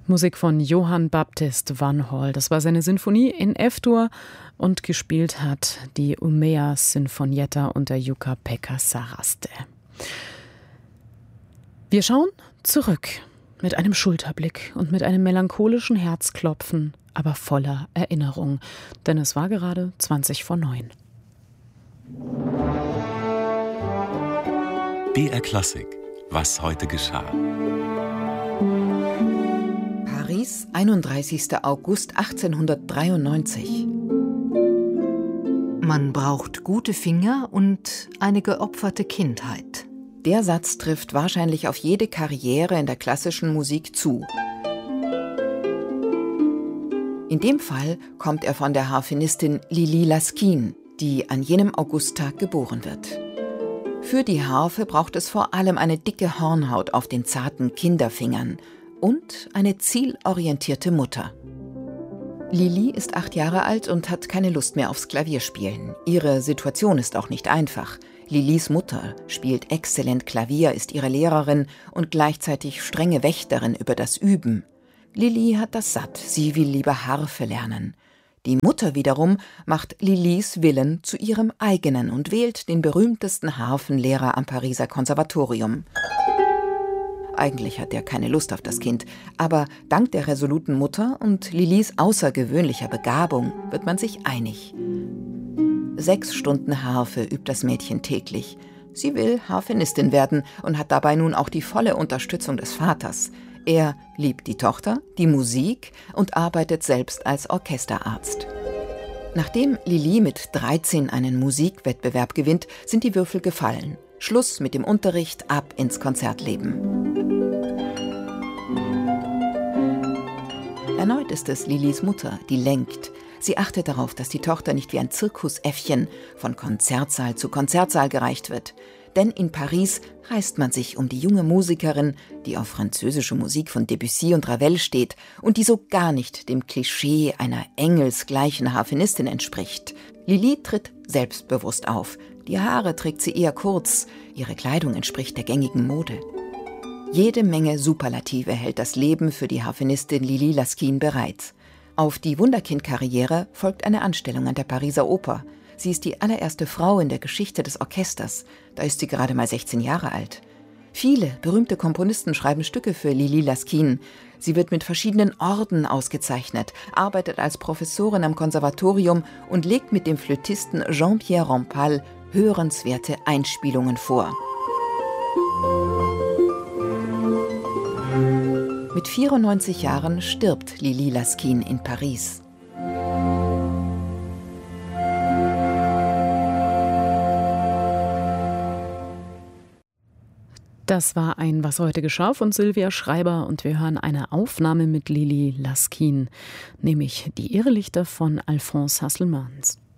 Musik von Johann Baptist van Hall. Das war seine Sinfonie in F-Dur und gespielt hat die Umea Sinfonietta unter Jukka-Pekka Saraste. Wir schauen zurück mit einem Schulterblick und mit einem melancholischen Herzklopfen, aber voller Erinnerung, denn es war gerade 20:09. BR Klassik. Was heute geschah. Paris, 31. August 1893. Man braucht gute Finger und eine geopferte Kindheit. Der Satz trifft wahrscheinlich auf jede Karriere in der klassischen Musik zu. In dem Fall kommt er von der Harfenistin Lili Laskin, die an jenem Augusttag geboren wird. Für die Harfe braucht es vor allem eine dicke Hornhaut auf den zarten Kinderfingern und eine zielorientierte Mutter. Lili ist 8 Jahre alt und hat keine Lust mehr aufs Klavierspielen. Ihre Situation ist auch nicht einfach. Lilis Mutter spielt exzellent Klavier, ist ihre Lehrerin und gleichzeitig strenge Wächterin über das Üben. Lili hat das satt, sie will lieber Harfe lernen. Die Mutter wiederum macht Lilis Willen zu ihrem eigenen und wählt den berühmtesten Harfenlehrer am Pariser Konservatorium. Eigentlich hat er keine Lust auf das Kind, aber dank der resoluten Mutter und Lilis außergewöhnlicher Begabung wird man sich einig. 6 Stunden Harfe übt das Mädchen täglich. Sie will Harfenistin werden und hat dabei nun auch die volle Unterstützung des Vaters. Er liebt die Tochter, die Musik und arbeitet selbst als Orchesterarzt. Nachdem Lili mit 13 einen Musikwettbewerb gewinnt, sind die Würfel gefallen. Schluss mit dem Unterricht, ab ins Konzertleben. Erneut ist es Lilis Mutter, die lenkt. Sie achtet darauf, dass die Tochter nicht wie ein Zirkusäffchen von Konzertsaal zu Konzertsaal gereicht wird. Denn in Paris reißt man sich um die junge Musikerin, die auf französische Musik von Debussy und Ravel steht und die so gar nicht dem Klischee einer engelsgleichen Harfenistin entspricht. Lili tritt selbstbewusst auf. Die Haare trägt sie eher kurz, ihre Kleidung entspricht der gängigen Mode. Jede Menge Superlative hält das Leben für die Harfenistin Lili Laskin bereit. Auf die Wunderkind-Karriere folgt eine Anstellung an der Pariser Oper. Sie ist die allererste Frau in der Geschichte des Orchesters. Da ist sie gerade mal 16 Jahre alt. Viele berühmte Komponisten schreiben Stücke für Lili Laskin. Sie wird mit verschiedenen Orden ausgezeichnet, arbeitet als Professorin am Konservatorium und legt mit dem Flötisten Jean-Pierre Rampal hörenswerte Einspielungen vor. Mit 94 Jahren stirbt Lili Laskin in Paris. Das war ein Was heute geschah von Sylvia Schreiber und wir hören eine Aufnahme mit Lili Laskin, nämlich die Irrlichter von Alphonse Hasselmans.